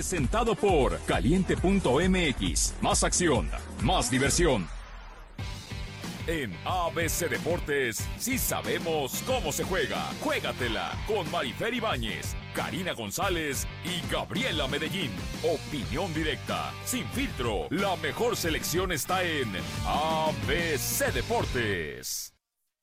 Presentado por Caliente.mx. Más acción, más diversión. En ABC Deportes, sí sabemos cómo se juega. Juégatela con Marifer Ibáñez, Karina González y Gabriela Medellín. Opinión directa, sin filtro. La mejor selección está en ABC Deportes.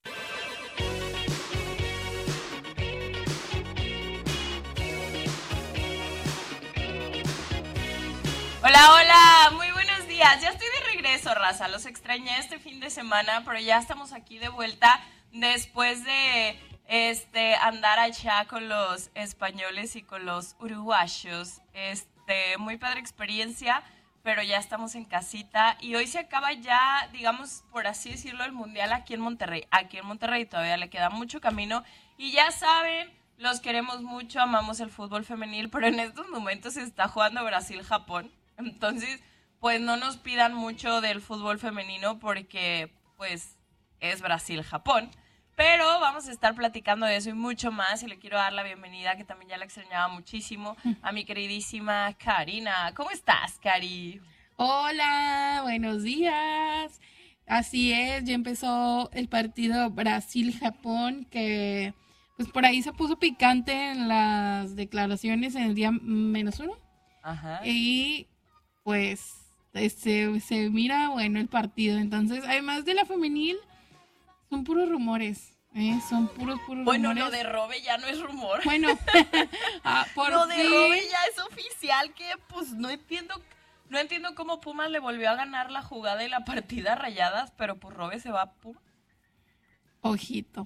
Hola, hola, muy buenos días. Ya estoy de regreso, raza. Los extrañé este fin de semana, pero ya estamos aquí de vuelta después de andar allá con los españoles y con los uruguayos. Muy padre experiencia, pero ya estamos en casita y hoy se acaba ya, digamos, por así decirlo, el mundial aquí en Monterrey. Aquí en Monterrey todavía le queda mucho camino y ya saben, los queremos mucho, amamos el fútbol femenil, pero en estos momentos se está jugando Brasil-Japón. Entonces, pues no nos pidan mucho del fútbol femenino porque, pues, es Brasil-Japón. Pero vamos a estar platicando de eso y mucho más. Y le quiero dar la bienvenida, que también ya la extrañaba muchísimo, a mi queridísima Karina. ¿Cómo estás, Cari? Hola, buenos días. Así es, ya empezó el partido Brasil-Japón, que pues por ahí se puso picante en las declaraciones en el día -1. Ajá. Y pues se mira bueno el partido. Entonces, además de la femenil, son puros rumores, son puros Bueno, rumores. lo de Robe ya no es rumor. Bueno, lo de Robe ya es oficial, que pues no entiendo cómo Pumas le volvió a ganar la jugada y la partida a Rayadas, pero pues Robe se va a Pumas. Ojito,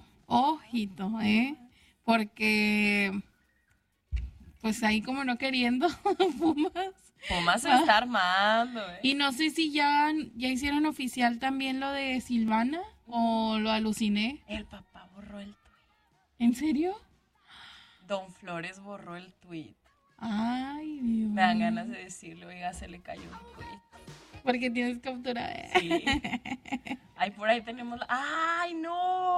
porque pues ahí como no queriendo Pumas se está armando, Y no sé si ya hicieron oficial también lo de Silvana o lo aluciné. El papá borró el tweet. ¿En serio? Don Flores borró el tweet. Ay, Dios. Me dan ganas de decirle, oiga, se le cayó un tweet. Porque tienes captura. Sí. Ay, por ahí tenemos ¡ay, no!